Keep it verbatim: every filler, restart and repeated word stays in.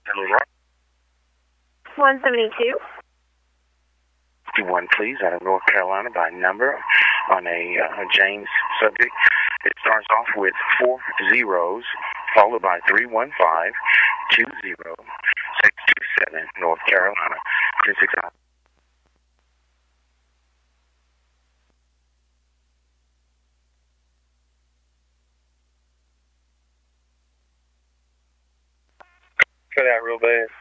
one seventy-two. One, please, out of North Carolina by number on a uh, James subject. It starts off with four zeros, followed by three one five two zero six two seven, North Carolina. ten six. Cut out real bad.